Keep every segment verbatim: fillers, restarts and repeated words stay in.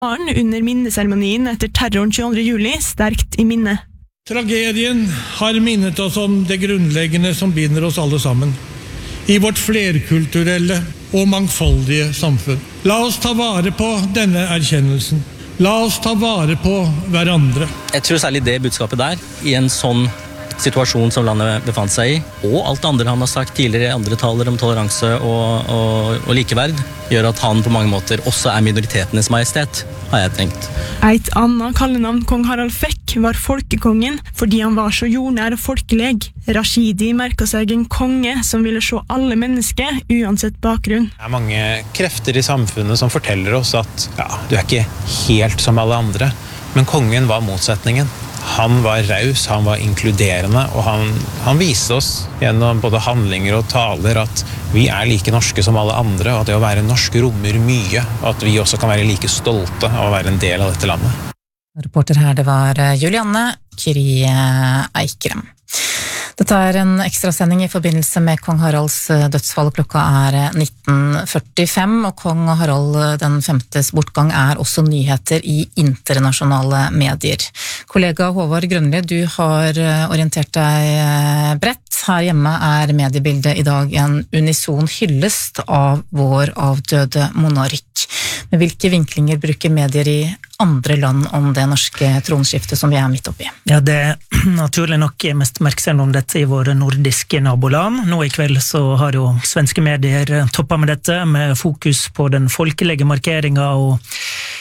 under minneseremonien etter terroren tjueandre juli sterkt i minne. Tragedien har minnet oss om det grunnleggende som binder oss alle sammen, i vårt flerkulturelle og mangfoldige samfunn. La oss ta vare på denne erkjennelsen. La oss ta vare på hverandre. Jeg tror særlig det budskapet der, i en sånn situasjon som landet befant seg i, og alt det andre han har sagt tidligere, andre taler om toleranse og, og, og likeverd, gjør at han på mange måter også er minoritetenes majestet, har jeg tenkt. Et annet kallenavn kong Harald fikk var folkekongen, fordi han var så jordnær og folkeleg. Rashidi merket seg en konge som ville se alle mennesker, uansett bakgrunn. Det er mange krefter i samfunnet som forteller oss at ja, du er ikke helt som alle andre, men kongen var motsetningen. Han var raus, han var inkluderende, og han, han viste oss gjennom både handlinger og taler at vi er like norske som alle andre, og at det å være norsk rommer mye, og at vi også kan være like stolte av å være en del av dette landet. Reporter her, det var Julianne Kyrie Eikrem. Dette er en ekstrasending i forbindelse med kong Haralds dødsfall. Klokka er nitten førtifem, og kong Harald den femtes bortgang er også nyheter i internasjonale medier. Kollega Håvard Grønli, du har orientert deg bredt. Her hjemme er mediebildet i dag en unison hyllest av vår avdøde monark. Men hvilke vinklinger bruker medier i andre land om det norske tronskiftet som vi er midt oppi? Ja, det er naturlig nok mest oppmerksomhet om dette i våre nordiske naboland. Nå i kveld så har jo svenske medier toppet med dette, med fokus på den folkelige markeringen og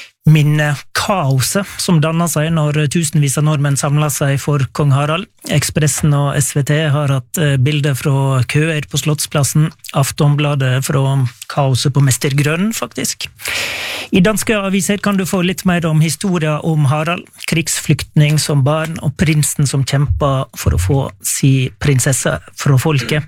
minnekaoset som dannet seg når tusenvis av nordmenn samlet seg for kong Harald. Ekspressen og S V T har hatt bilder fra køer på Slottsplassen, Aftonbladet fra kaoset på Mester Grønn, faktisk. I danske aviser kan du få litt mer om historien om Harald, krigsflyktning som barn og prinsen som kjempet for å få si prinsesse fra folket.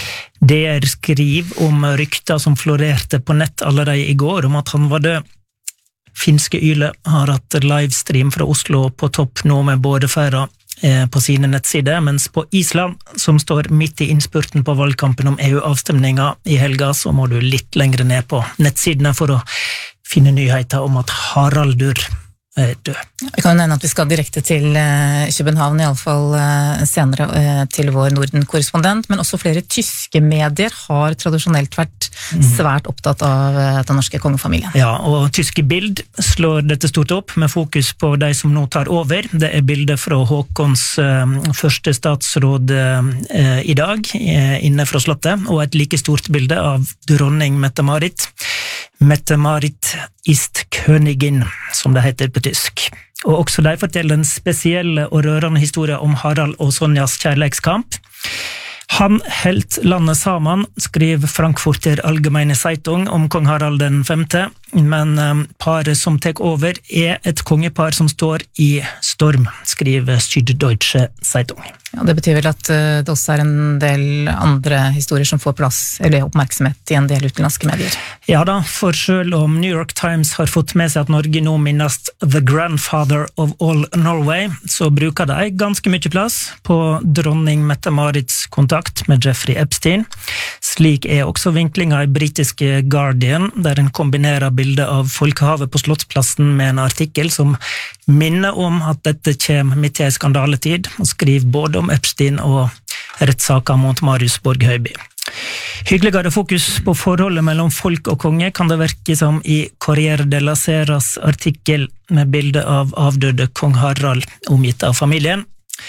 D R skriver om rykter som florerte på nett allerede i går om at han var død. Finske Yle har hatt livestream fra Oslo på topp nå med bådefæra på sine nettsider, mens på Island, som står midt i innspurten på valgkampen om E U-avstemninga i helga, så må du litt lengre ned på nettsidene for å finne nyheter om at Haraldur er død. Vi kan jo nevne at vi skal direkte til København, i alle fall senere til vår Norden-korrespondent, men også flere tyske medier har tradisjonelt vært svært opptatt av den norske kongefamilien. Ja, og tyske Bild slår dette stort opp med fokus på de som nå tar over. Det er bilder fra Håkons uh, første statsråd uh, i dag, uh, inne fra slottet, og et like stort bilde av dronning Mette-Marit. Mette-Marit ist Königin, som det heter på tysk. Og også de forteller en spesiell og rørende historie om Harald og Sonjas kjærleikskamp. Han helt landet sammen, skriver Frankfurter Allgemeine Zeitung om kong Harald den femte, men paret som tek over er et kongepar som står i storm, skriver Süddeutsche Zeitung. Ja, det betyr vel at det også er en del andre historier som får plass, eller oppmerksomhet i en del utenlandske medier. Ja da, for selv om New York Times har fått med seg at Norge nå minnes The Grandfather of All Norway, så bruker de ganske mye plass på dronning Mette-Marits kontakt med Jeffrey Epstein. Slik er også vinklinga i britiske Guardian, der en kombinerer bildet av folkehavet på Slottsplassen med en artikkel som minner om at dette kommer midt i en skandaletid, og skriver både om Epstein og rettssaker mot Marius Borg Høiby. Hyggeligere fokus på forholdet mellom folk og konge kan det virke som i Corriere della Seras artikkel med bilde av avdøde kong Harald omgitt av familien.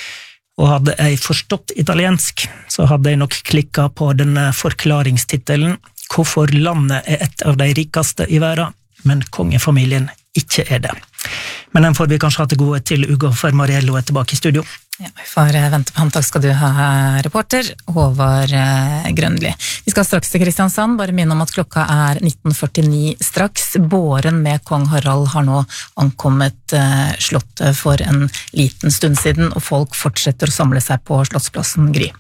Og hadde jeg forstått italiensk, så hadde jeg nok klikket på denne forklaringstittelen «Hvorfor landet er et av de rikeste i verden, men kongefamilien ikke er det». Men den får vi kanskje ha til gode til Ugo Fermariello er tilbake i studio. Ja, vi får vente på ham. Takk skal du ha, reporter Håvard Grønli. Vi skal straks til Kristiansand, bare minne om at klokka er nitten førtini straks. Båren med kong Harald har nå ankommet slottet for en liten stund siden, og folk fortsetter å samle seg på Slottsplassen. Gry.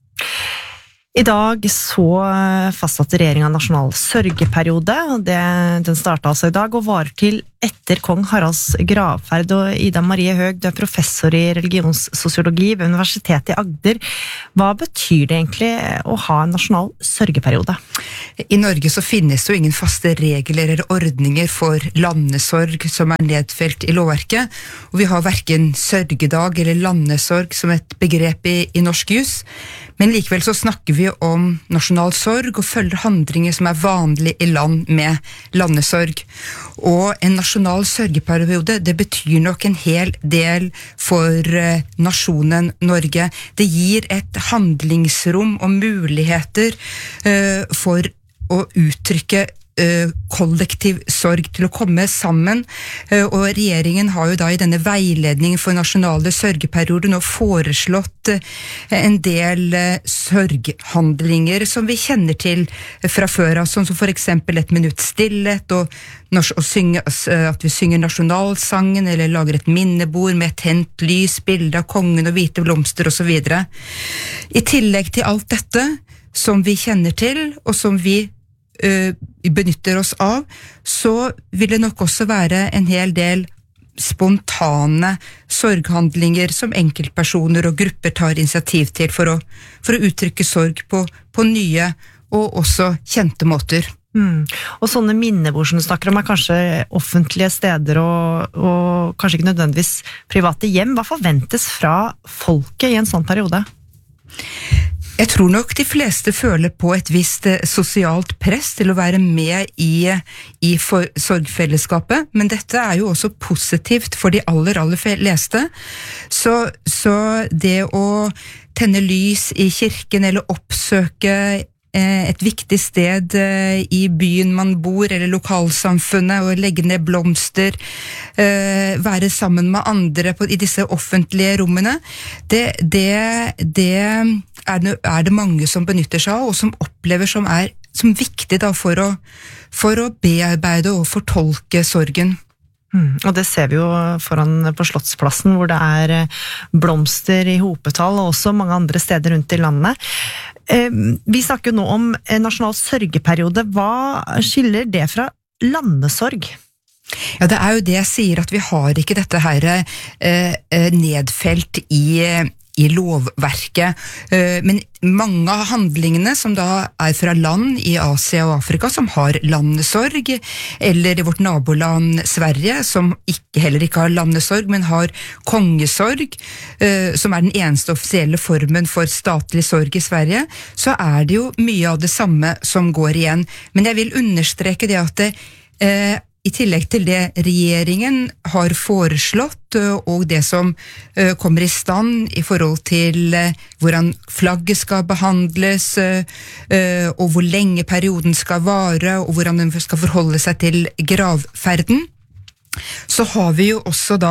I dag så fastsatte regjeringen nasjonal sørgeperiode, det, den startet altså i dag og varer til etter kong Haralds gravferd, og Ida Marie Høeg, du er professor i religionssosiologi ved Universitetet i Agder. Hva betyr det egentlig å ha en nasjonal sørgeperiode? I Norge så finnes jo ingen faste regler eller ordninger for landesorg som er nedfelt i lovverket, og vi har hverken sørgedag eller landesorg som et begrep i, i norsk jus, men likevel så snakker vi om nasjonal sorg og følger handlinger som er vanlig i land med landesorg. Og en nasjonal sørgeperiode, det betyr nok en hel del for uh, nasjonen Norge. Det gir et handlingsrom og muligheter uh, for å uttrykke kollektiv sorg, til å komme sammen, og regjeringen har jo da i denne veiledningen for nasjonale sørgeperioder nå foreslått en del sørghandlinger som vi kjenner til fra før av, sånn som for eksempel et minutt stillhet, og å synge, at vi synger nasjonalsangen, eller lager et minnebord med tent lys, bilde av kongen og hvite blomster og så videre. I tillegg til alt dette som vi kjenner til, og som vi benytter oss av, så vil det nok også være en hel del spontane sorghandlinger som enkeltpersoner og grupper tar initiativ til for å, for å uttrykke sorg på, på nye og også kjente måter. Mm. Og sånne minnebord som du snakker om er kanskje offentlige steder og, og kanskje ikke nødvendigvis private hjem. Hva forventes fra folket i en sånn periode? Jeg tror nok de fleste føler på et visst sosialt press til å være med i, i for, sorgfellesskapet, men dette er jo også positivt for de aller, aller fleste. Så, så det å tenne lys i kirken eller oppsøke et viktig sted i byen man bor, eller lokalsamfunnet, og legge ned blomster, være sammen med andre på, i disse offentlige rommene, det, det, det er, det, er det mange som benytter seg av, og som opplever som er som viktig da, for, å, for å bearbeide og fortolke sorgen. Mm, og det ser vi jo foran på Slottsplassen, hvor det er blomster i hopetall, og også mange andre steder rundt i landet. Eh, vi snakker jo nå om en nasjonal sørgeperiode. Hva skiller det fra landesorg? Ja, det er jo det jeg sier, at vi har ikke dette her eh, nedfelt i i lovverket, men mange av handlingene som da er fra land i Asia og Afrika som har landesorg, eller i vårt naboland Sverige som ikke, heller ikke har landesorg, men har kongesorg, som er den eneste offisielle formen for statlig sorg i Sverige, så er det jo mye av det samme som går igjen. Men jeg vil understreke det at det, i tillegg til det regjeringen har foreslått, og det som kommer i stand i forhold til hvordan flagget skal behandles, og hvor lenge perioden skal vare, og hvordan den skal forholde seg til gravferden, så har vi jo også da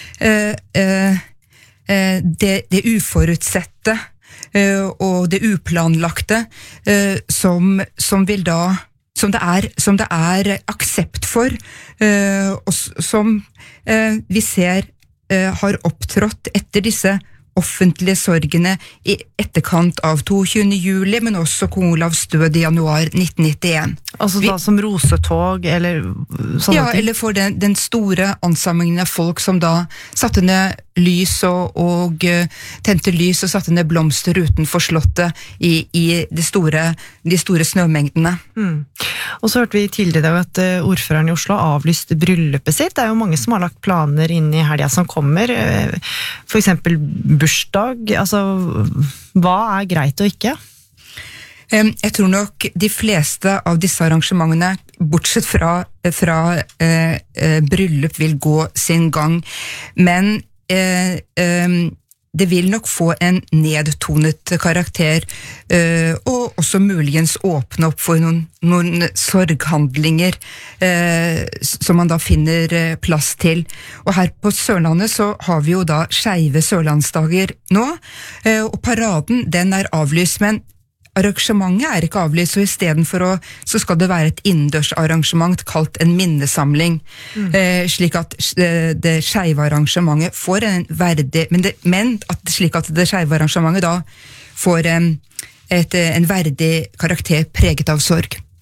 det, det uforutsette og det uplanlagte som, som vil da Som det, er, som det er aksept for, uh, og som uh, vi ser uh, har opptrådt etter disse offentlige sorgene i etterkant av tjueåtte juli, men også kong Olavs død i januar nitten nittien. Altså da vi, som rosetog, eller sånne ja, ting? Eller for den, den store ansamlingen av folk som da satte ned lys og, og uh, tente lys og satte ned blomster utenfor slottet i, i de, store, de store snømengdene. Mm. Og så hørte vi tidligere i dag at uh, ordføreren i Oslo avlyste bryllupet sitt. Det er jo mange som har lagt planer inn i helga som kommer, uh, for eksempel bursdag. Altså, hva er greit og ikke? Jeg tror nok de fleste av disse arrangementene, bortsett fra, fra eh, bryllup, vil gå sin gang. Men eh, eh, det vil nok få en nedtonet karakter, eh, og også muligens åpne opp for noen, noen sorghandlinger eh, som man da finner eh, plass til. Og her på Sørlandet så har vi jo da skeive sørlandsdager nå, eh, og paraden den er avlyst, men arrangementet er ikke avlyst, så i stedet for å, så skal det være et innendørsarrangement kalt en minnesamling, mm. eh, slik at det, det skeive arrangementet får en verdig, men, det, men at, slik at det skeive arrangementet da får en, et, en verdig karakter preget av sorg.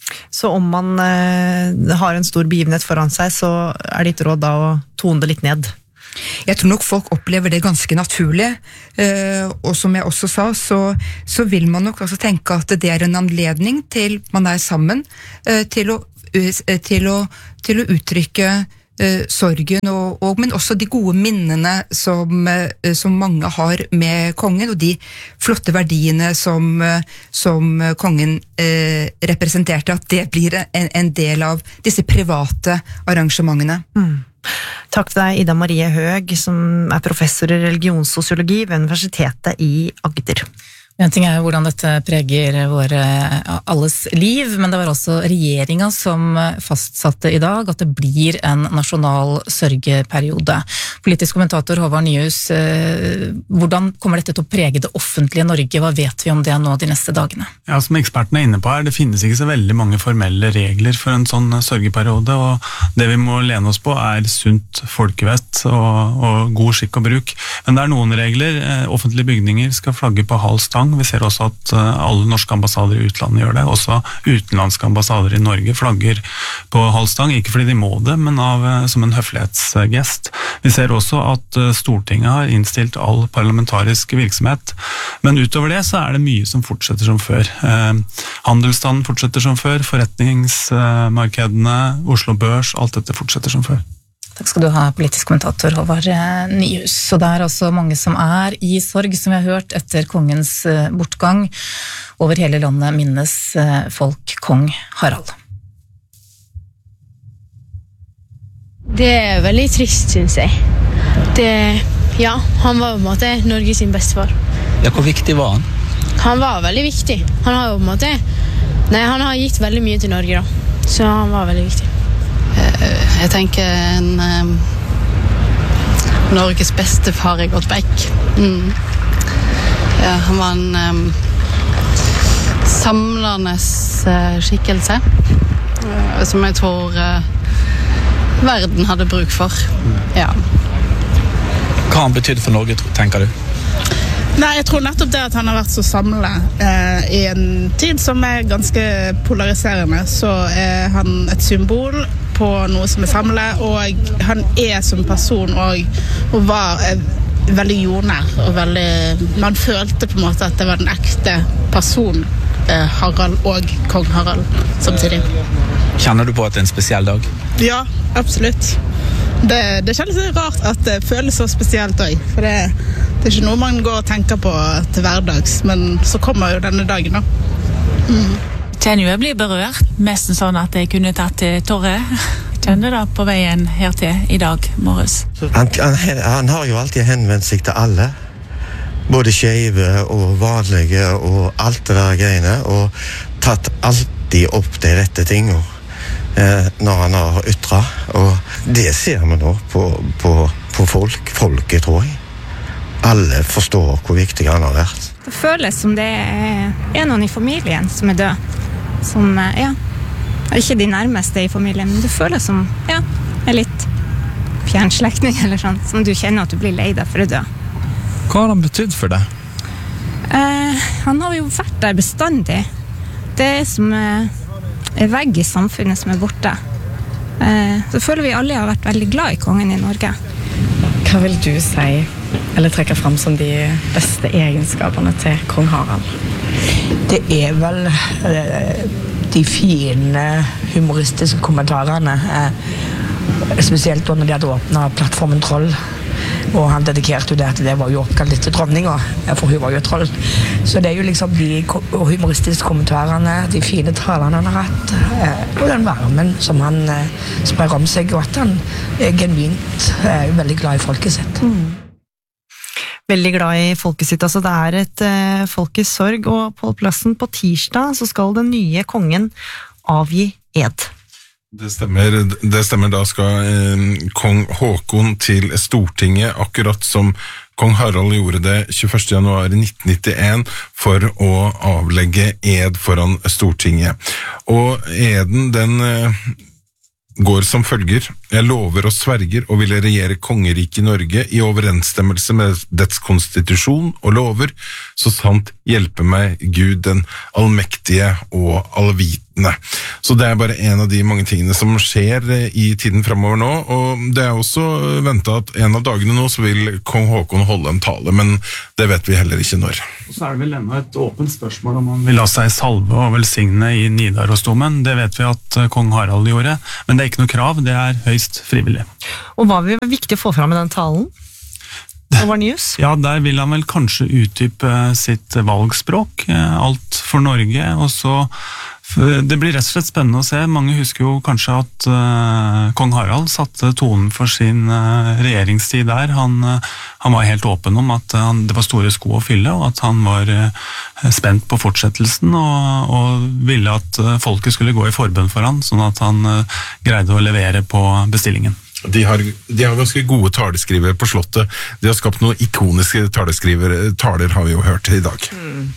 Så om man eh, har en stor begivenhet foran seg, så er ditt råd da å tone det litt ned? Jeg tror nok folk opplever det ganske naturlig, og som jeg også sa, så, så vil man nok også tenke at det er en anledning til man er sammen, til å, til å, til å uttrykke sorgen, og, og, men også de gode minnene som, som mange har med kongen, og de flotte verdiene som, som kongen eh, representerte, at det blir en, en del av disse private arrangementene. Mm. Takk til deg, Ida Marie Høeg, som er professor i religionssosiologi ved Universitetet i Agder. En ting er jo hvordan dette preger våre alles liv, men det var også regjeringen som fastsatte i dag at det blir en nasjonal sørgeperiode. Politisk kommentator Håvard Nyhus, hvordan kommer dette til å prege det offentlige Norge? Hva vet vi om det nå de neste dagene? Ja, som ekspertene er inne på her, det finnes ikke så veldig mange formelle regler for en sånn sørgeperiode, og det vi må lene oss på er sunt folkevett og, og god skikk og bruk. Men det er noen regler. Offentlige bygninger skal flagge på halv stang. Vi ser også at alle norske ambassader i utlandet gjør det. Også utenlandske ambassader i Norge flagger på halv stang, ikke fordi de må det, men av, som en høflighetsgest. Vi ser også at Stortinget har innstilt all parlamentarisk virksomhet, men utover det så er det mye som fortsetter som før. Eh, handelsstanden fortsetter som før, forretningsmarkedene, Oslo Børs, alt dette fortsetter som før. Takk skal du ha, politisk kommentator Håvard Nyhus. Så det er altså mange som er i sorg, som vi har hørt, etter kongens bortgang. Over hele landet minnes folk kong Harald. Det er veldig trist, synes jeg. Det, ja, han var på en måte Norges sin bestefar. Ja, hvor viktig var han? Han var veldig viktig. Han har jo på en måte, nei, han har gitt veldig mye til Norge da. Så han var veldig viktig. Jeg tenker en um, Norges beste far er gått vekk. Mm. Ja, han var en um, samlende uh, skikkelse uh, som jeg tror uh, verden hadde bruk for. Ja. Hva han betydde for Norge, tenker du? Nei, jeg tror nettopp det at han har vært så samlende eh, i en tid som er ganske polariserende, så er han et symbol på noe som er samlet, og han er som person og, og var eh, veldig jordnær, og veldig, man følte på en måte at det var den ekte person, eh, Harald og kong Harald samtidig. Kjenner du på at det er en spesiell dag? Ja, absolutt. Det, det kjennes litt rart at det føles så spesielt også, for det, det er ikke noe man går og tenker på til hverdags, men så kommer jo denne dagen da. Mm. Kjenner jo jeg blir berørt, nesten sånn at jeg kunne tatt til tåre. Kjenner da på veien her til i dag morges. Han, han, han har jo alltid henvendt seg til alle, både skeive og vanlige og alt det der greiene, og tatt alltid opp de rette tingene når han har ytret, og det ser vi nå på, på, på folk, folket tror jeg. Alle forstår hvor viktig han har vært. Det føles som det er noen i familien som er død, som, ja, ikke de nærmeste i familien, men det føles som, ja, er litt fjernslekting eller sånn, som du kjenner at du blir lei deg for å dø. Hva har han betydd for deg? Eh, han har jo vært der bestandig. Det er som eh, en vegg i samfunnet som er borte. Eh, så føler vi alle har vært veldig glad i kongen i Norge. Hva vil du si, eller trekke frem som de beste egenskapene til kong Harald? Det er vel eh, de fine humoristiske kommentarene, eh, spesielt når de hadde åpnet plattformen Troll, og han dedikerte jo det at det var jo oppkalt litt til dronninga, for hun var jo troll. Så det er jo liksom de humoristiske kommentarene, de fine talene han har hatt, og den varmen som han sprer om seg, og at han er genuint er veldig glad i folket sitt. Mm. Veldig glad i folket sitt, altså det er et uh, folkets sorg, og på plassen på tirsdag så skal den nye kongen avgi ed. Det stemmer, det stemmer, da skal eh, kong Håkon til Stortinget, akkurat som kong Harald gjorde det tjueførste januar nitten nittien for å avlegge ed foran Stortinget. Og eden, den eh, går som følger: jeg lover og sverger og vil regjere kongeriket i Norge i overensstemmelse med dets konstitusjon og lover, så sant hjelper meg Gud den allmektige og allvitende Nei. Så det er bare en av de mange tingene som skjer i tiden fremover nå, og det er også ventet at en av dagene nå så vil kong Haakon holde en tale, men det vet vi heller ikke når. Og så er det vel enda et åpent spørsmål om han vil la seg salve og velsigne i Nidarosdomen. Det vet vi at kong Harald gjorde, men det er ikke noe krav, det er høyst frivillig. Og hva vil være viktig å få fram med den talen? Over News? Ja, der vil han vel kanskje utdype sitt valgspråk, alt for Norge, og så det blir rett og slett spennende å se. Mange husker jo kanskje at uh, kong Harald satte tonen for sin uh, regjeringstid der. Han, uh, han var helt åpen om at uh, det var store sko å fylle, og at han var uh, spent på fortsettelsen, og, og ville at uh, folket skulle gå i forbønn for han, sånn at han uh, greide å levere på bestillingen. De har, de har ganske gode taleskrivere på slottet. De har skapt noen ikoniske taleskrivere. Taler har vi jo hørt i dag. Mm.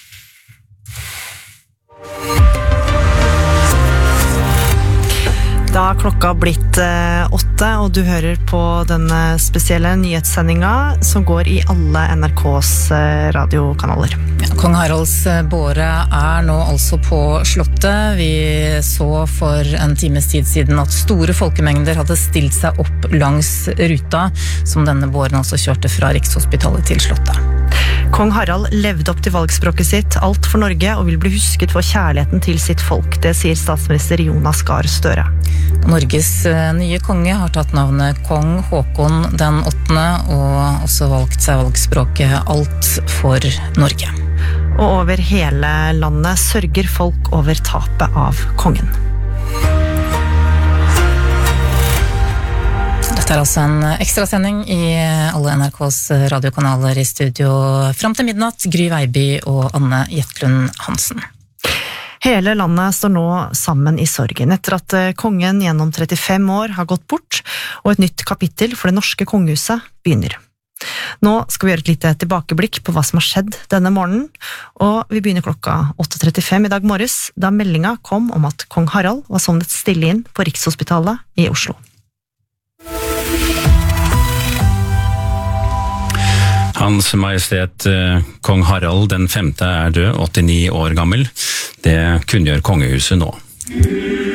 Da har klokka blitt eh, åtte, og du hører på denne spesielle nyhetssendinga som går i alle N R K's eh, radiokanaler. Ja, kong Haralds båre er nå altså på slottet. Vi så for en times tid siden at store folkemengder hadde stilt seg opp langs ruta, som denne båren altså kjørte fra Rikshospitalet til slottet. Kong Harald levde opp til valgspråket sitt, alt for Norge, og vil bli husket for kjærligheten til sitt folk. Det sier statsminister Jonas Gahr Støre. Norges nye konge har tatt navnet kong Haakon den åttende, og også valgt seg valgspråket alt for Norge. Og over hele landet sørger folk over tapet av kongen. Dette er altså en ekstrasending i alle N R K's radiokanaler i studio fram til midnatt. Gry Veiby og Anne Jetlund Hansen. Hele landet står nå sammen i sorgen etter at kongen gjennom trettifem år har gått bort, og et nytt kapittel for det norske kongehuset begynner. Nå skal vi gjøre et lite tilbakeblikk på hva som har skjedd denne morgenen, og vi begynner klokka åtte trettifem i dag morges, da meldinga kom om at kong Harald var sovnet stille inn på Rikshospitalet i Oslo. Hans Majestet Kong Harald den femte er død, åttini år gammel. Det kunngjør kongehuset nå.